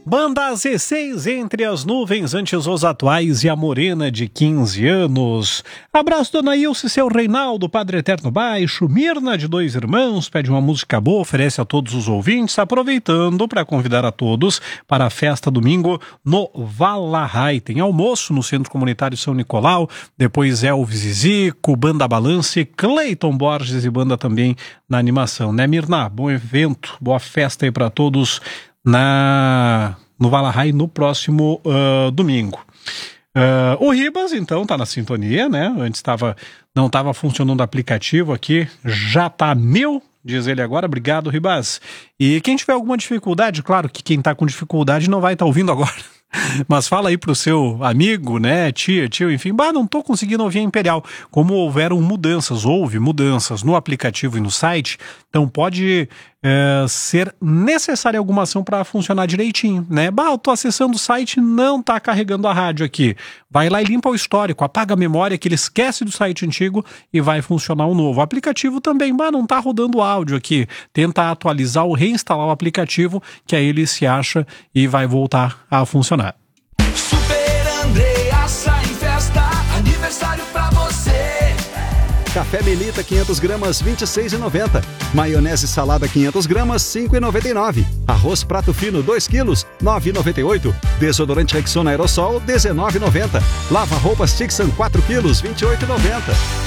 Banda Z6 Entre as Nuvens, antes os atuais e a morena de 15 anos. Abraço, dona Ilse, seu Reinaldo, Padre Eterno Baixo, Mirna de Dois Irmãos, pede uma música boa, oferece a todos os ouvintes, aproveitando para convidar a todos para a festa domingo no Valahai. Tem almoço no Centro Comunitário São Nicolau, depois Elvis e Zico, Banda Balance, Cleiton Borges e banda também na animação, né, Mirna? Bom evento, boa festa aí para todos no Valahai no próximo domingo. O Ribas, então, tá na sintonia, né? Antes não estava funcionando o aplicativo aqui, já tá 1000, diz ele agora. Obrigado, Ribas. E quem tiver alguma dificuldade, claro que quem tá com dificuldade não vai estar ouvindo agora. Mas fala aí pro seu amigo, né, tia, tio, enfim, não tô conseguindo ouvir a Imperial. Como houve mudanças no aplicativo e no site, então pode ser necessária alguma ação para funcionar direitinho, né? Eu tô acessando o site, não tá carregando a rádio aqui. Vai lá e limpa o histórico, apaga a memória que ele esquece do site antigo e vai funcionar o novo. O aplicativo também, não tá rodando o áudio aqui. Tenta atualizar ou reinstalar o aplicativo, que aí ele se acha e vai voltar a funcionar. Super Andreassa em festa, aniversário pra você. Café Melita 500 gramas, R$ 26,90. Maionese salada 500 gramas, R$ 5,99. Arroz prato fino 2 quilos, R$ 9,98. Desodorante Rexona Aerosol, R$ 19,90. Lava roupas Tixan 4 quilos, R$ 28,90.